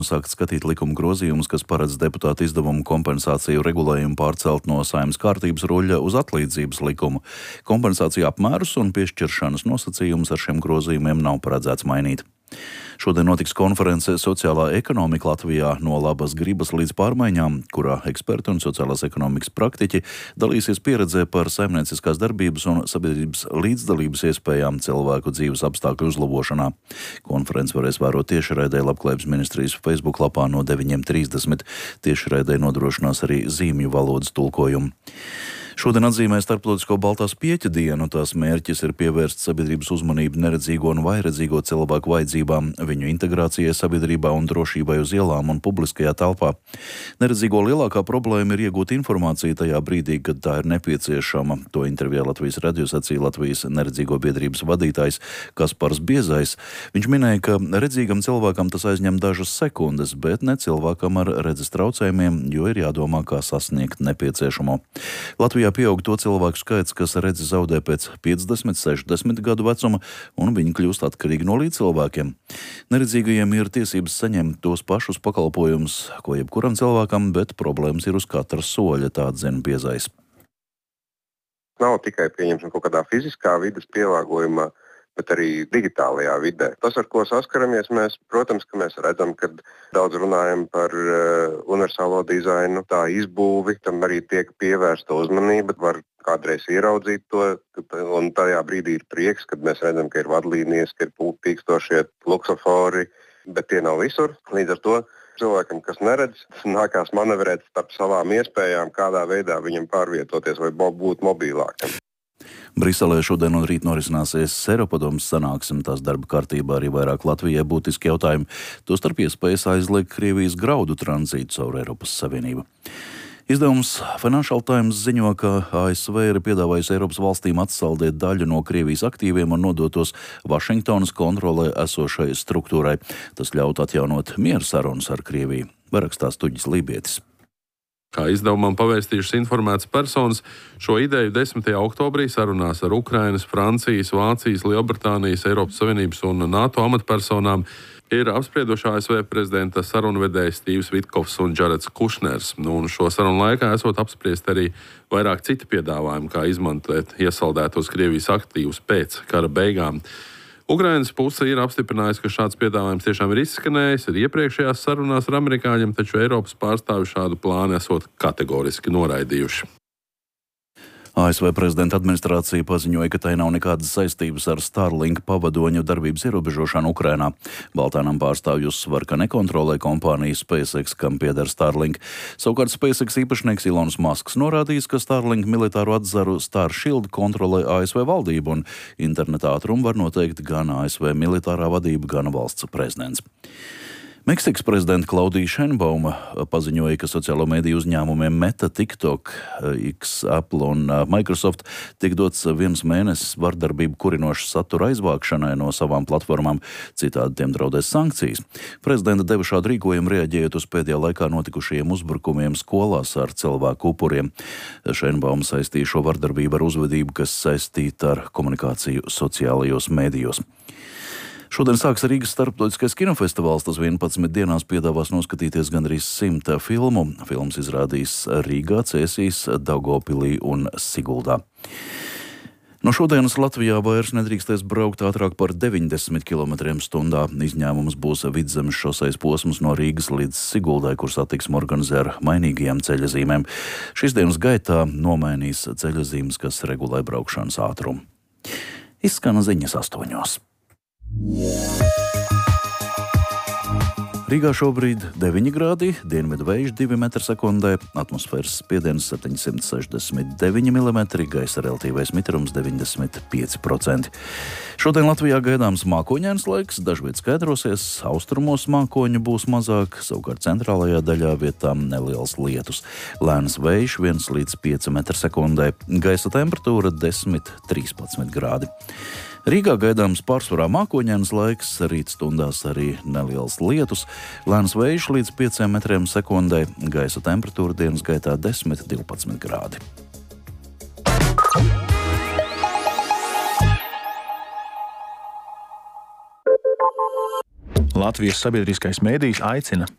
Sākt skatīt likuma grozījumus, kas paredz deputātu izdevumu kompensāciju regulējumu pārcelt no Saeimas kārtības ruļļa uz atlīdzības likumu. Kompensāciju apmērus un piešķiršanas nosacījumus ar šiem grozījumiem nav paredzēts mainīt. Šodien notiks konference Sociālā ekonomika Latvijā no labas gribas līdz pārmaiņām, kurā eksperti un sociālās ekonomikas praktiķi dalīsies pieredzē par saimnieciskās darbības un sabiedrības līdzdalības iespējām cilvēku dzīves apstākļu uzlabošanā. Konferenci varēs vērot tiešraidē Labklājības ministrijas Facebook lapā no 9:30. Tiešraidē nodrošinās arī zīmju valodas tulkojumu. Šodien atzīmē Starptautisko Baltās pieķa dienu. Tās mērķis ir pievērst sabiedrības uzmanību neredzīgo un vājredzīgo cilvēku vajadzībām, viņu integrācijai sabiedrībā un drošībai uz ielām un publiskajā telpā. Neredzīgo lielākā problēma ir iegūt informāciju tajā brīdī, kad tā ir nepieciešama. To intervijā Latvijas radio sacīja Latvijas neredzīgo biedrības vadītājs Kaspars Biezais. Viņš minēja, ka redzīgam cilvēkam tas aizņem dažas sekundes, bet ne cilvēkam ar redzes traucējumiem, jo ir jādomā, kā sasniegt nepieciešamo. Latvijā pieaug to cilvēku skaits, kas redzi zaudē pēc 50, 60 gadu vecuma, un viņi kļūst atkarīgi no līdzcilvēkiem. Neredzīgajiem ir tiesības saņemt tos pašus pakalpojumus, ko jebkuram cilvēkam, bet problēmas ir uz katra soļa, tā atzina Biezais. Nav tikai pieņemšana kaut kādā fiziskā vides pielāgojumā, bet arī digitālajā vidē. Tas, ar ko saskaramies, protams, ka mēs redzam, kad daudz runājam par universālo dizainu, tā izbūvi, tam arī tiek pievērsta uzmanība, var kādreiz ieraudzīt to, un tajā brīdī ir prieks, kad mēs redzam, ka ir vadlīnijas, ka ir pīkstošie luksofori, bet tie nav visur. Līdz ar to cilvēkam, kas neredz, nākās manevrēt starp savām iespējām, kādā veidā viņam pārvietoties vai būt mobilākam. Briselē šodien un rīt norisināsies Eiropadomes sanāksme, tās darba kārtībā arī vairāk Latvijai būtiski jautājumi, tostarp iespējas aizliegt Krievijas graudu tranzītu caur Eiropas Savienību. Izdevums Financial Times ziņo, ka ASV ir piedāvājusi Eiropas valstīm atsaldēt daļu no Krievijas aktīviem un nodotos Vašingtonas kontrolē esošai struktūrai. Tas ļaut atjaunot miera sarunas ar Krieviju, rakstā Stuģis Lībietis. Kā izdevumam pavēstījušas informētas personas, šo ideju 10. oktobrī sarunās ar Ukrainas, Francijas, Vācijas, Lielbritānijas, Eiropas Savienības un NATO amatpersonām ir apsprieduši ASV prezidenta sarunvedēji Stīvs Vitkovs un Džareds Kušners. Un šo sarunu laikā esot apspriest arī vairāk citi piedāvājumi, kā izmantot iesaldētos Krievijas aktīvus pēc kara beigām. Ukrainas puse ir apstiprinājusi, ka šāds piedāvājums tiešām ir izskanējis, ir iepriekšējās sarunās ar amerikāņiem, taču Eiropas pārstāvji šādu plānu esot kategoriski noraidījuši. ASV prezidenta administrācija paziņoja, ka tai nav nekādas saistības ar Starlink pavadoņu darbības ierobežošanu Ukrainā. Baltānam pārstāvji uzsver, ka nekontrolē kompāniju SpaceX, kam pieder Starlink. Savukārt SpaceX īpašnieks Ilons Masks norādījis, ka Starlink militāro atzaru Starshield kontrolē ASV valdību un interneta ātrumu var noteikt gan ASV militārā vadība, gan valsts prezidents. Meksikas prezidenta Klaudija Šeinbauma paziņoja, ka sociālo mediju uzņēmumiem Meta, TikTok, X, Apple un Microsoft tiek dots 1 mēnesis vardarbību kurinošu satura aizvākšanai no savām platformām, citādi tiem draudēs sankcijas. Prezidenta deva šādu rīkojumu reaģējot uz pēdējā laikā notikušajiem uzbrukumiem skolās ar cilvēku upuriem. Šeinbauma saistīja šo vardarbību ar uzvedību, kas saistīta ar komunikāciju sociālajos medijos. Šodien sāks Rīgas starptautiskais kinofestivāls. Tas 11 dienās piedāvās noskatīties gandrīz 100 filmu. Filmas izrādīs Rīgā, Cēsīs, Daugavpilī un Siguldā. No šodienas Latvijā vairs nedrīkstēs braukt ātrāk par 90 km/h. Izņēmums būs Vidzemes šoseis posms no Rīgas līdz Siguldai, kur satiksmi organizē ar mainīgajām ceļazīmēm. Šīs dienas gaitā nomainīs ceļazīmes, kas regulē braukšanas ātrumu. Izskan ziņas 8. Rīgā šobrīd 9 grādi, dienvidu vējš 2 m/sekundē, atmosfēras spiediens 769 mm, gaisa relatīvais mitrums 95%. Šodien Latvijā gaidāms mākoņains laiks, dažviet skaidrosies, austrumos mākoņu būs mazāk, savukārt centrālajā daļā vietām neliels lietus. Lēns vējš 1 līdz 5 m/sekundē, gaisa temperatūra 10–13 grādi. Rīgā gaidāms pārsvarā mākoņains laiks, rīt stundās arī neliels lietus, lēns vējš līdz 5 m/sekundē, gaisa temperatūra dienas gaitā 10–12 grādi. Latvijas sabiedriskais mēdījis aicina